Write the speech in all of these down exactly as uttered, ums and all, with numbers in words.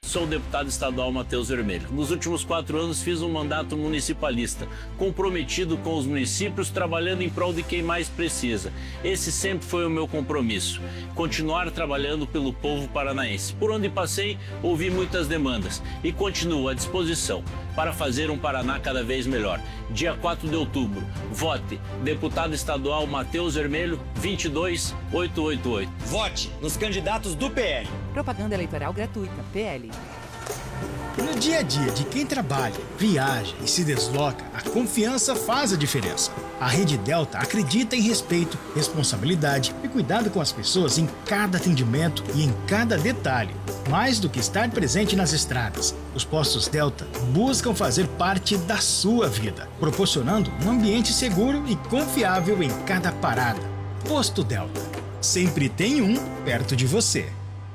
sou o deputado estadual Matheus Vermelho. Nos últimos quatro anos fiz um mandato municipalista, comprometido com os municípios, trabalhando em prol de quem mais precisa. Esse sempre foi o meu compromisso, continuar trabalhando pelo povo paranaense. Por onde passei, ouvi muitas demandas e continuo à disposição para fazer um Paraná cada vez melhor. Dia quatro de outubro, vote deputado estadual Matheus Vermelho, vinte e dois mil oitocentos e oitenta e oito. Vote nos candidatos do P L. Propaganda eleitoral gratuita, P L. No dia a dia de quem trabalha, viaja e se desloca, a confiança faz a diferença. A Rede Delta acredita em respeito, responsabilidade e cuidado com as pessoas em cada atendimento e em cada detalhe. Mais do que estar presente nas estradas, os postos Delta buscam fazer parte da sua vida, proporcionando um ambiente seguro e confiável em cada parada. Posto Delta. Sempre tem um perto de você.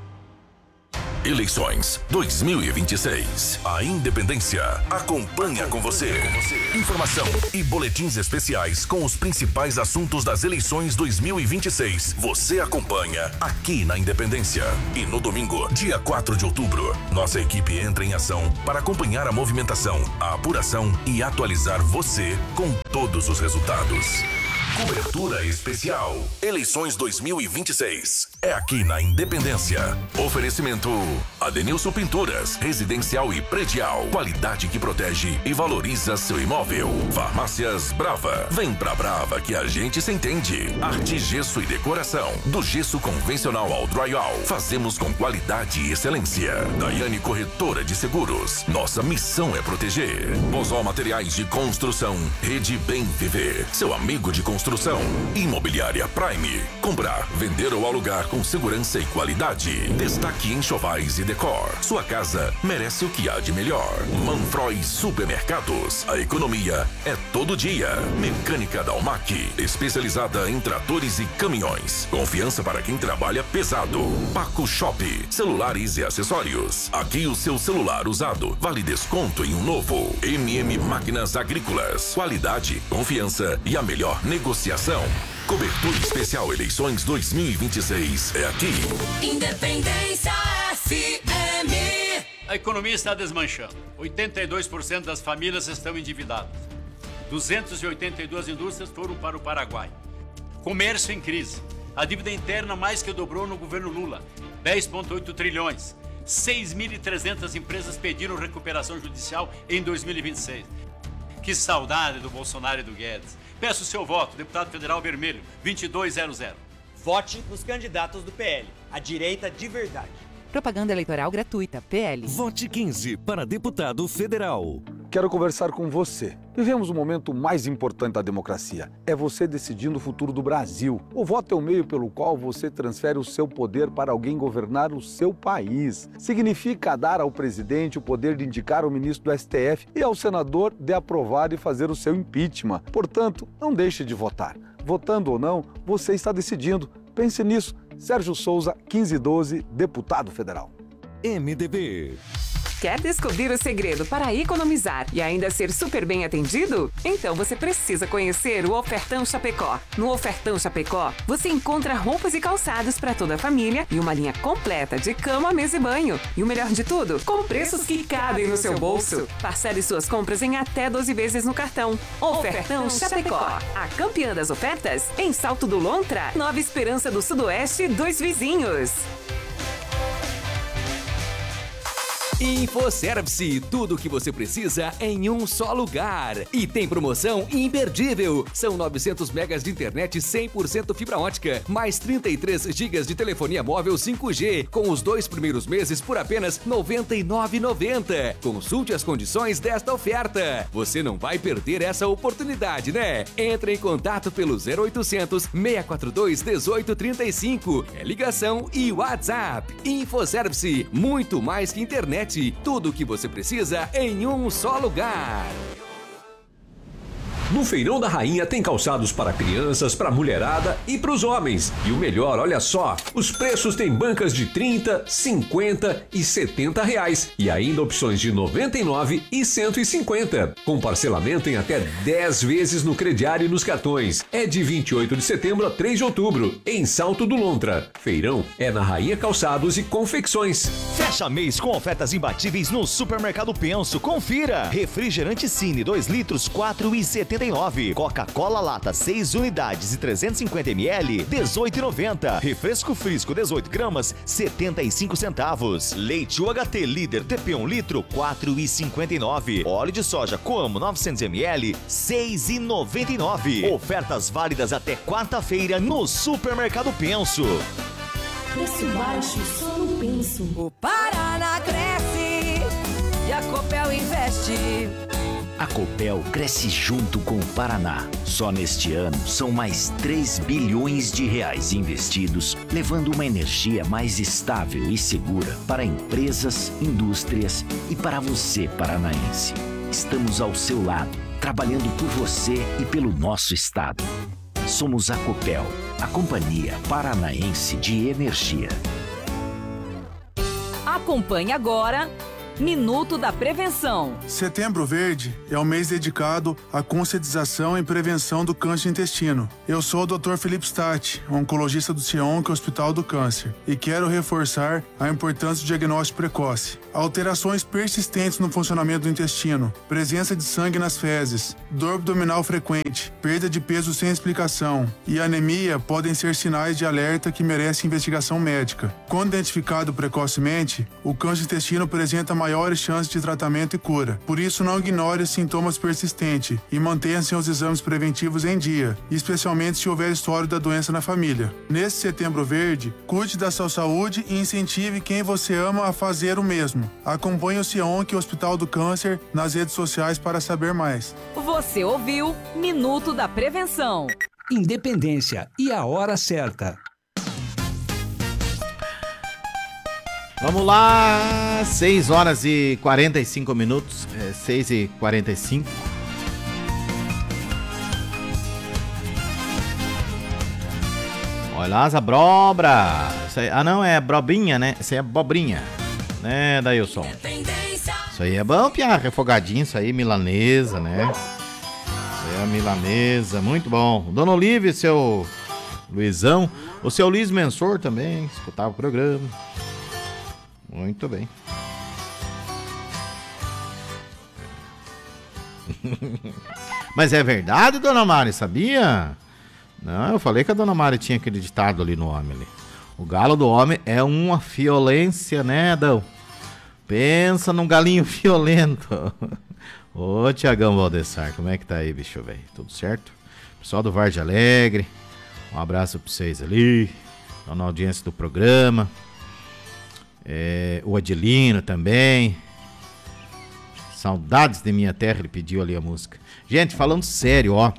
Eleições dois mil e vinte e seis. A Independência acompanha com você. Informação e boletins especiais com os principais assuntos das eleições dois mil e vinte e seis. Você acompanha aqui na Independência. E no domingo, dia quatro de outubro, nossa equipe entra em ação para acompanhar a movimentação, a apuração e atualizar você com todos os resultados. Cobertura especial. Eleições dois mil e vinte e seis. É aqui na Independência. Oferecimento Adenilson Pinturas, residencial e predial. Qualidade que protege e valoriza seu imóvel. Farmácias Brava. Vem pra Brava que a gente se entende. Arte, gesso e decoração. Do gesso convencional ao drywall. Fazemos com qualidade e excelência. Daiane Corretora de Seguros. Nossa missão é proteger. Bozó Materiais de Construção. Rede Bem Viver. Seu amigo de construção. Construção. Imobiliária Prime. Comprar, vender ou alugar com segurança e qualidade. Destaque Enxovais e Decor. Sua casa merece o que há de melhor. Manfroy Supermercados. A economia é todo dia. Mecânica Dalmac. Especializada em tratores e caminhões. Confiança para quem trabalha pesado. Paco Shop. Celulares e acessórios. Aqui o seu celular usado vale desconto em um novo. M M Máquinas Agrícolas. Qualidade, confiança e a melhor negociação. Cobertura especial Eleições dois mil e vinte e seis é aqui. Independência F M. A economia está desmanchando. oitenta e dois por cento das famílias estão endividadas. duzentas e oitenta e duas indústrias foram para o Paraguai. Comércio em crise. A dívida interna mais que dobrou no governo Lula. dez vírgula oito trilhões. seis mil e trezentas empresas pediram recuperação judicial em dois mil e vinte e seis. Que saudade do Bolsonaro e do Guedes. Peço o seu voto, deputado federal Vermelho, vinte e dois zero zero. Vote nos candidatos do P L, a direita de verdade. Propaganda eleitoral gratuita, P L. Vote quinze para deputado federal. Quero conversar com você. Vivemos o momento mais importante da democracia. É você decidindo o futuro do Brasil. O voto é o meio pelo qual você transfere o seu poder para alguém governar o seu país. Significa dar ao presidente o poder de indicar o ministro do S T F e ao senador de aprovar e fazer o seu impeachment. Portanto, não deixe de votar. Votando ou não, você está decidindo. Pense nisso. Sérgio Souza, quinze doze, deputado federal. M D B. Quer descobrir o segredo para economizar e ainda ser super bem atendido? Então você precisa conhecer o Ofertão Chapecó. No Ofertão Chapecó, você encontra roupas e calçados para toda a família e uma linha completa de cama, mesa e banho. E o melhor de tudo, com preços que cabem no seu bolso. Parcele suas compras em até doze vezes no cartão. Ofertão Chapecó. A campeã das ofertas em Salto do Lontra, Nova Esperança do Sudoeste, dois vizinhos. InfoService, tudo o que você precisa em um só lugar. E tem promoção imperdível. São novecentos megas de internet cem por cento fibra ótica, mais trinta e três gigas de telefonia móvel cinco G, com os dois primeiros meses por apenas noventa e nove reais e noventa centavos. Consulte as condições desta oferta. Você não vai perder essa oportunidade, né? Entre em contato pelo zero oitocentos, seis quatro dois, um oito três cinco. É ligação e WhatsApp. InfoService, muito mais que internet. Tudo o que você precisa em um só lugar. No Feirão da Rainha tem calçados para crianças, para mulherada e para os homens. E o melhor, olha só, os preços têm bancas de trinta, cinquenta e setenta reais e ainda opções de noventa e nove e cento e cinquenta, com parcelamento em até dez vezes no crediário e nos cartões. É de vinte e oito de setembro a três de outubro, em Salto do Lontra. Feirão é na Rainha Calçados e Confecções. Fecha mês com ofertas imbatíveis no Supermercado Penso. Confira! Refrigerante Cine dois litros, quatro reais e setenta e nove centavos. Coca-Cola Lata seis unidades e trezentos e cinquenta mililitros, dezoito reais e noventa centavos. Refresco Frisco dezoito gramas, setenta e cinco centavos. Leite U H T Líder T P um litro, quatro reais e cinquenta e nove centavos. Óleo de soja Coamo novecentos mililitros, seis reais e noventa e nove centavos. Ofertas válidas até quarta-feira no Supermercado Penso. Preço baixo só no Penso. O Paraná cresce e a Copel investe. A Copel cresce junto com o Paraná. Só neste ano são mais três bilhões de reais investidos, levando uma energia mais estável e segura para empresas, indústrias e para você, paranaense. Estamos ao seu lado, trabalhando por você e pelo nosso estado. Somos a Copel, a Companhia Paranaense de Energia. Acompanhe agora Minuto da Prevenção. Setembro Verde é o mês dedicado à conscientização e prevenção do câncer de intestino. Eu sou o doutor Felipe Statti, oncologista do CIEONC Hospital do Câncer, e quero reforçar a importância do diagnóstico precoce. Alterações persistentes no funcionamento do intestino, presença de sangue nas fezes, dor abdominal frequente, perda de peso sem explicação e anemia podem ser sinais de alerta que merecem investigação médica. Quando identificado precocemente, o câncer de intestino apresenta maiores chances de tratamento e cura. Por isso, não ignore os sintomas persistentes e mantenha seus exames preventivos em dia, especialmente se houver histórico da doença na família. Nesse Setembro Verde, cuide da sua saúde e incentive quem você ama a fazer o mesmo. Acompanhe o CIEONC Hospital do Câncer nas redes sociais para saber mais. Você ouviu Minuto da Prevenção. Independência e a hora certa. Vamos lá, seis horas e quarenta e cinco minutos, é, seis e quarenta e cinco. Olha lá, as abrobra. Ah, não, é brobinha, né? Isso aí é bobrinha, né, Dailson? Isso aí é bom, Pia, refogadinho, isso aí, milanesa, né? Isso aí é a milanesa, muito bom. Dona Olívia, seu Luizão, o seu Luiz Mensor também, escutava o programa. Muito bem. Mas é verdade, Dona Mari, sabia? Não, eu falei que a Dona Mari tinha acreditado ali no homem ali. O galo do homem é uma violência, né, Adão? Pensa num galinho violento. Ô, Tiagão Valdessar, como é que tá aí, bicho, velho? Tudo certo? Pessoal do Varde Alegre, um abraço pra vocês ali, na audiência do programa. É, o Adilino também. Saudades de minha terra, ele pediu ali a música. Gente, falando sério, ó.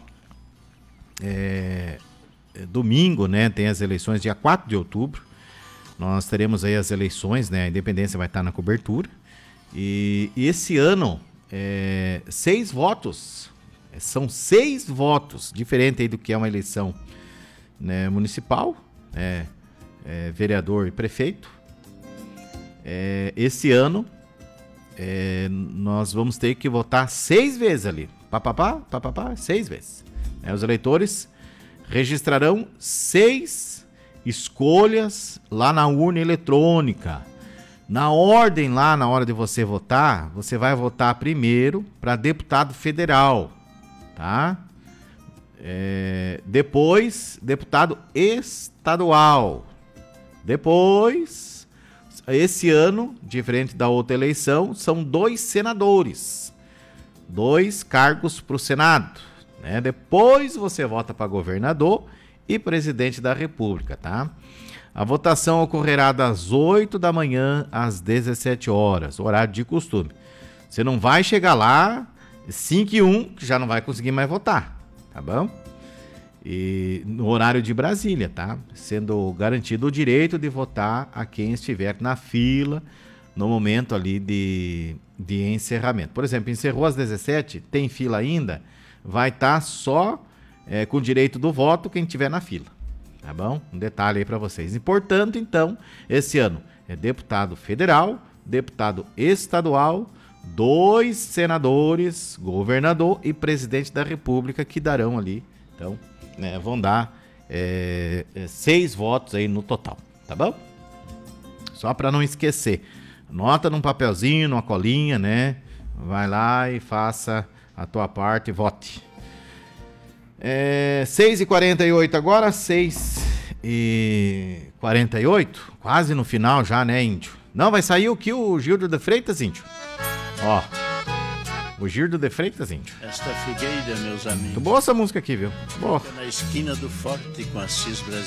É, é, domingo, né? Tem as eleições, dia quatro de outubro. Nós teremos aí as eleições, né? A Independência vai estar na cobertura. E, e esse ano, é, seis votos. São seis votos, diferente aí do que é uma eleição, né, municipal, né, é, vereador e prefeito. É, esse ano é, nós vamos ter que votar seis vezes ali, papapá, papapá, seis vezes. É, os eleitores registrarão seis escolhas lá na urna eletrônica. Na ordem lá, na hora de você votar, você vai votar primeiro para deputado federal, tá? É, depois, deputado estadual. Depois... Esse ano, diferente da outra eleição, são dois senadores, dois cargos para o Senado, né? Depois você vota para governador e presidente da República, tá? A votação ocorrerá das oito da manhã às dezessete horas, horário de costume. Você não vai chegar lá cinco e um, que já não vai conseguir mais votar, tá bom? E no horário de Brasília, tá? Sendo garantido o direito de votar a quem estiver na fila no momento ali de, de encerramento. Por exemplo, encerrou às dezessete, tem fila ainda, vai estar tá só é, com direito do voto quem tiver na fila. Tá bom? Um detalhe aí para vocês. E, portanto, então, esse ano é deputado federal, deputado estadual, dois senadores, governador e presidente da República que darão ali. Então, né, vão dar é, é, seis votos aí no total. Tá bom? Só para não esquecer. Anota num papelzinho, numa colinha, né? Vai lá e faça a tua parte e vote. É, seis e quarenta e oito agora, seis e quarenta e oito, quase no final já, né, Índio? Não, vai sair o que o Gildo de Freitas, Índio? Ó, o Gildo de Freitas, Índio. Esta figueira, meus amigos. Muito boa essa música aqui, viu? Boa. Fica na esquina do Forte com Assis Brasil.